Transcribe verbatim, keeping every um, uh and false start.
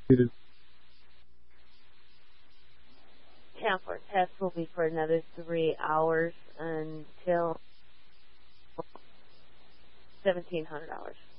Templar test will be for another three hours until seventeen hundred dollars.